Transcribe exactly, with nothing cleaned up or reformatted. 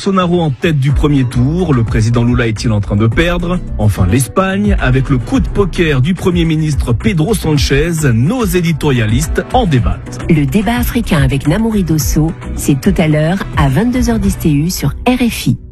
Bolsonaro en tête du premier tour. Le président Lula est-il en train de perdre? Enfin, l'Espagne, avec le coup de poker du Premier ministre Pedro Sanchez, nos éditorialistes en débattent. Le débat africain avec Namouri Dosso, c'est tout à l'heure à vingt-deux heures dix T U sur R F I.